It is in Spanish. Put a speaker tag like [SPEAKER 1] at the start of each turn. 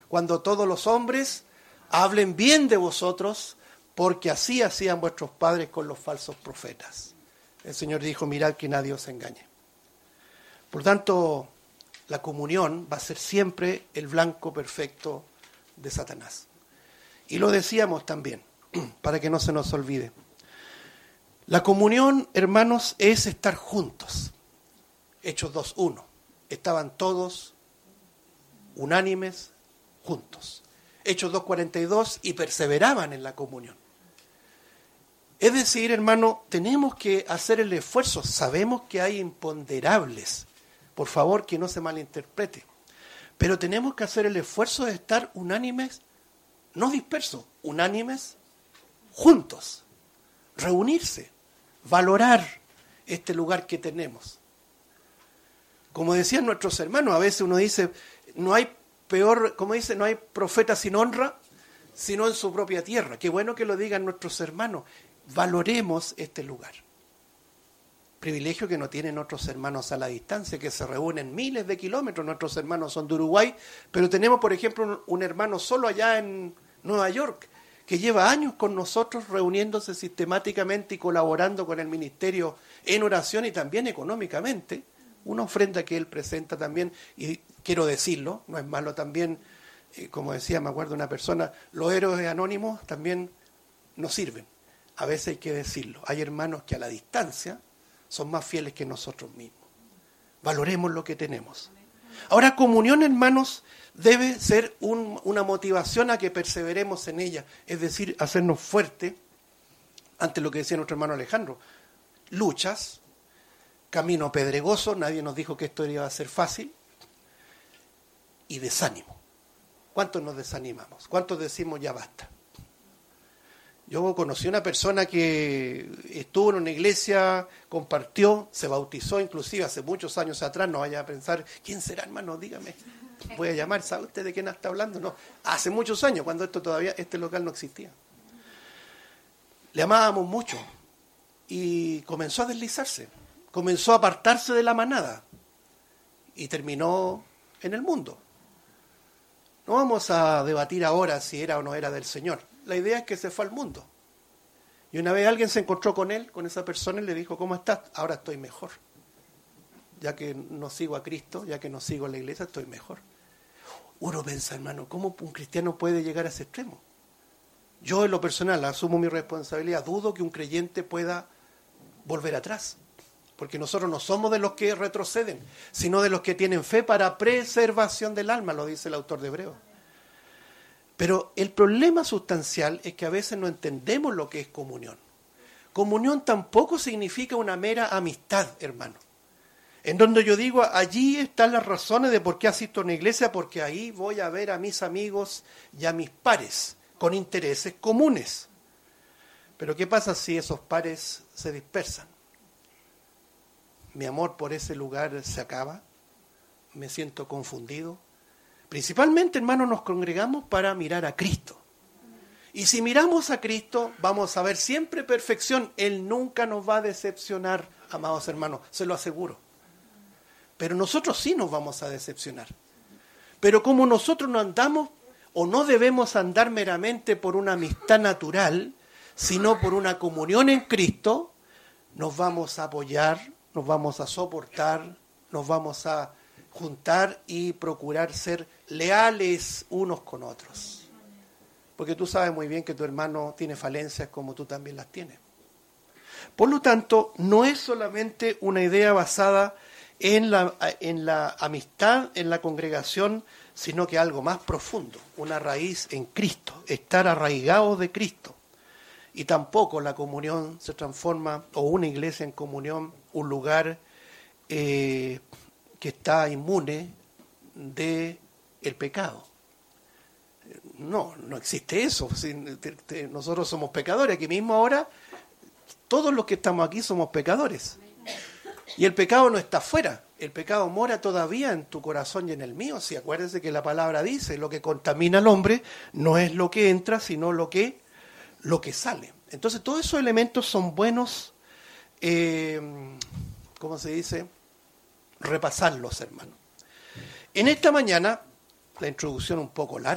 [SPEAKER 1] cuando todos los hombres hablen bien de vosotros, porque así hacían vuestros padres con los falsos profetas. El Señor dijo, mirad que nadie os engañe. Por tanto, la comunión va a ser siempre el blanco perfecto de Satanás. Y lo decíamos también, para que no se nos olvide. La comunión, hermanos, es estar juntos. Hechos 2:1. Estaban todos unánimes juntos. Hechos 2:42, y perseveraban en la comunión. Es decir, hermano, tenemos que hacer el esfuerzo. Sabemos que hay imponderables. Por favor, que no se malinterprete. Pero tenemos que hacer el esfuerzo de estar unánimes, no dispersos, unánimes juntos. Reunirse, valorar este lugar que tenemos. Como decían nuestros hermanos, a veces uno dice, no hay peor, como dice, no hay profeta sin honra, sino en su propia tierra. Qué bueno que lo digan nuestros hermanos. Valoremos este lugar. Privilegio que no tienen otros hermanos a la distancia, que se reúnen miles de kilómetros. Nuestros hermanos son de Uruguay, pero tenemos, por ejemplo, un hermano solo allá en Nueva York, que lleva años con nosotros reuniéndose sistemáticamente y colaborando con el ministerio en oración y también económicamente. Una ofrenda que él presenta también, y quiero decirlo, no es malo también, como decía, me acuerdo una persona, los héroes anónimos también nos sirven. A veces hay que decirlo. Hay hermanos que a la distancia son más fieles que nosotros mismos. Valoremos lo que tenemos. Ahora, comunión, hermanos, debe ser una motivación a que perseveremos en ella. Es decir, hacernos fuertes ante lo que decía nuestro hermano Alejandro. Luchas, camino pedregoso, nadie nos dijo que esto iba a ser fácil. Y desánimo. ¿Cuántos nos desanimamos? ¿Cuántos decimos ya basta? Yo conocí una persona que estuvo en una iglesia, compartió, se bautizó inclusive hace muchos años atrás. No vaya a pensar, ¿quién será, hermano? Dígame. Voy a llamar, ¿sabe usted de quién está hablando? No, hace muchos años, cuando este local no existía. Le amábamos mucho y comenzó a deslizarse, comenzó a apartarse de la manada y terminó en el mundo. No vamos a debatir ahora si era o no era del Señor. La idea es que se fue al mundo. Y una vez alguien se encontró con él, con esa persona, y le dijo, ¿cómo estás? Ahora estoy mejor. Ya que no sigo a Cristo, ya que no sigo a la iglesia, estoy mejor. Uno piensa, hermano, ¿cómo un cristiano puede llegar a ese extremo? Yo en lo personal asumo mi responsabilidad. Dudo que un creyente pueda volver atrás. Porque nosotros no somos de los que retroceden, sino de los que tienen fe para preservación del alma, lo dice el autor de Hebreos. Pero el problema sustancial es que a veces no entendemos lo que es comunión. Comunión tampoco significa una mera amistad, hermano. En donde yo digo, allí están las razones de por qué asisto a una iglesia, porque ahí voy a ver a mis amigos y a mis pares con intereses comunes. Pero ¿qué pasa si esos pares se dispersan? Mi amor por ese lugar se acaba, me siento confundido. Principalmente, hermanos, nos congregamos para mirar a Cristo. Y si miramos a Cristo, vamos a ver siempre perfección. Él nunca nos va a decepcionar, amados hermanos, se lo aseguro. Pero nosotros sí nos vamos a decepcionar. Pero como nosotros no andamos, o no debemos andar meramente por una amistad natural, sino por una comunión en Cristo, nos vamos a apoyar, nos vamos a soportar, nos vamos a juntar y procurar ser leales unos con otros. Porque tú sabes muy bien que tu hermano tiene falencias como tú también las tienes. Por lo tanto, no es solamente una idea basada en la amistad, en la congregación, sino que algo más profundo, una raíz en Cristo, estar arraigados de Cristo. Y tampoco la comunión se transforma, o una iglesia en comunión, un lugar que está inmune del pecado. No existe eso. Nosotros somos pecadores. Aquí mismo ahora, todos los que estamos aquí somos pecadores. Y el pecado no está afuera. El pecado mora todavía en tu corazón y en el mío. Si acuérdense que la palabra dice, lo que contamina al hombre no es lo que entra, sino lo que sale. Entonces, todos esos elementos son buenos, ¿cómo se dice? Repasarlos, hermano. En esta mañana, la introducción un poco larga,